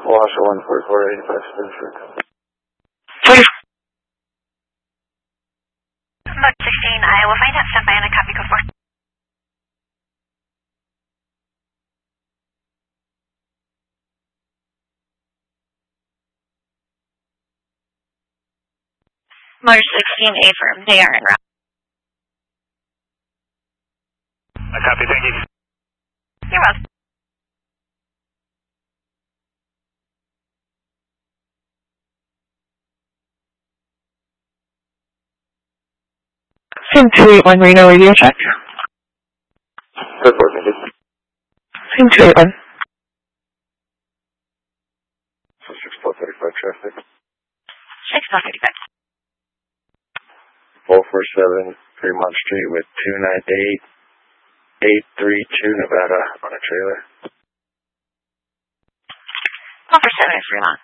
Washer 14485. About 16, Iowa, find out stuff by on a copy code 4. Motor 16, A firm. They are en route. I copy, thank you. You're welcome. Sim 281 Reno radio check. Good work, thank you. Sim 281. So 6435 traffic. 6435. 447 Fremont Street with 298832 Nevada on a trailer. 447 Fremont.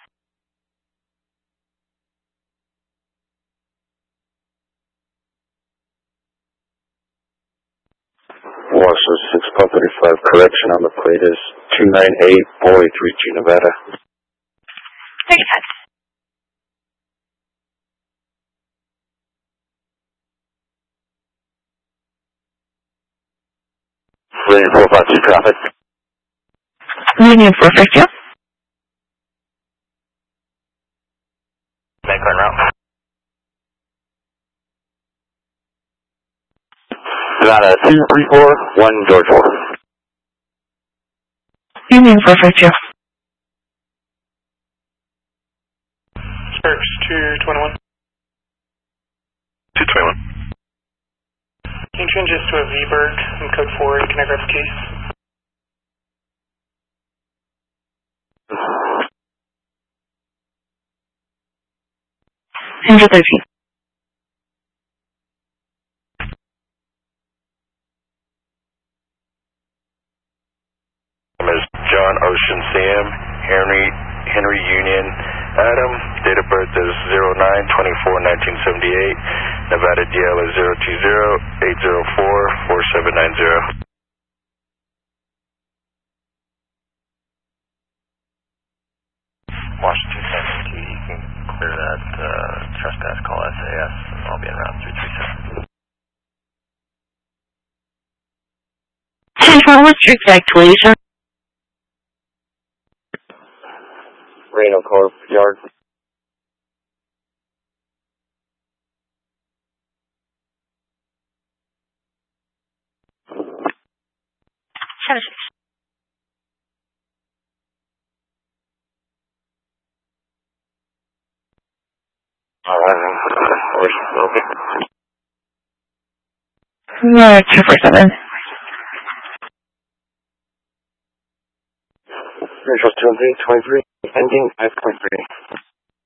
Washer 6435 correction on the plate is 298-432 Nevada. 35. Union 452 traffic. Union 452. Bank on route. Nevada 2341 George 4. Union 452. Sparks 221. 221. Can you change this to a V-Bird in code 4 and can I grab the keys? Angel 13. Is John Ocean Sam, Henry Union Adam, date of birth is 09/24/1978, Nevada DL is 020-804-4790. Washington 72, you can clear that trespass, call SAS, and I'll be en route 337. 10 what was your exact collision? Reno Corp Yard. Alright, okay. Yeah, 247. Visual 23, ending 5.3.